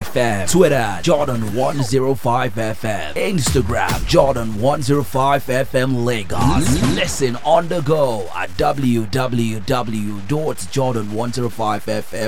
FM, Twitter Jordan105FM, Instagram Jordan105FM Lagos. Listen on the go at www.jordan105fm